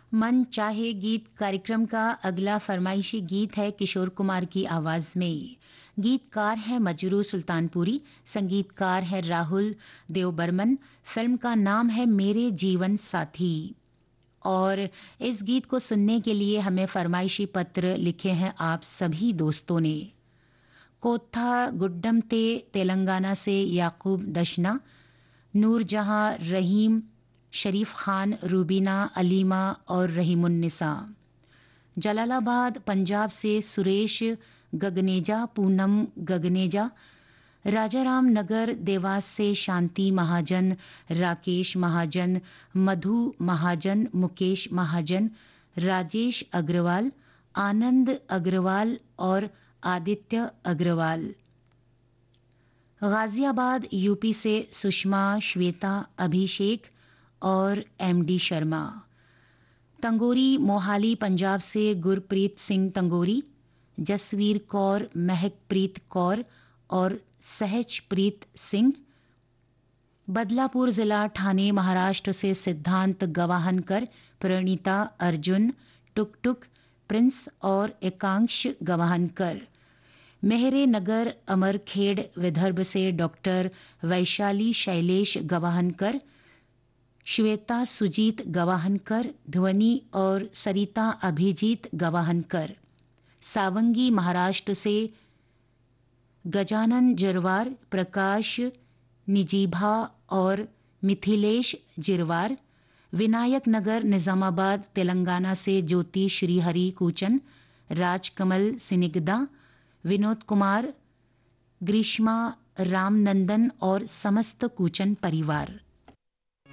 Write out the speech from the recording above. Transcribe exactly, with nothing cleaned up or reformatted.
मन चाहे गीत कार्यक्रम का अगला फरमाइशी गीत है किशोर कुमार की आवाज में। गीतकार है मजरू सुल्तानपुरी, संगीतकार है राहुल देवबर्मन। फिल्म का नाम है मेरे जीवन साथी। और इस गीत को सुनने के लिए हमें फरमाइशी पत्र लिखे हैं आप सभी दोस्तों ने। कोथा गुड्डम ते तेलंगाना से याकूब दशना, नूरजहां, रहीम, शरीफ खान, रूबीना, अलीमा और रहीमुन्निसा। जलालाबाद पंजाब से सुरेश गगनेजा, पूनम गगनेजा। राजाराम नगर देवास से शांति महाजन, राकेश महाजन, मधु महाजन, मुकेश महाजन, राजेश अग्रवाल, आनंद अग्रवाल और आदित्य अग्रवाल। गाजियाबाद यूपी से सुषमा, श्वेता, अभिषेक और एमडी शर्मा। तंगोरी मोहाली पंजाब से गुरप्रीत सिंह तंगोरी, जसवीर कौर, महकप्रीत कौर और सहजप्रीत सिंह। बदलापुर जिला ठाणे महाराष्ट्र से सिद्धांत गवाहनकर, प्रणीता अर्जुन, टुक टुक, प्रिंस और एकांश गवाहनकर। मेहरे नगर अमरखेड़ विदर्भ से डॉक्टर वैशाली शैलेश गवाहनकर, श्वेता सुजीत गवाहनकर, ध्वनि और सरिता अभिजीत गवाहनकर। सावंगी महाराष्ट्र से गजानन जरवार, प्रकाश निजीभा और मिथिलेश जिरवार। विनायक नगर निजामाबाद तेलंगाना से ज्योति श्रीहरि कूचन, राजकमल सिनिगदा, विनोद कुमार, ग्रीष्मा रामनंदन और समस्त कूचन परिवार।